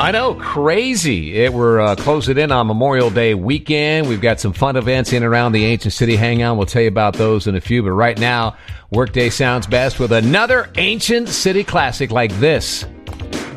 I know, crazy. We're closing in on Memorial Day weekend. We've got some fun events in and around the Ancient City Hangout. We'll tell you about those in a few. But right now, Workday sounds best with another Ancient City classic like this.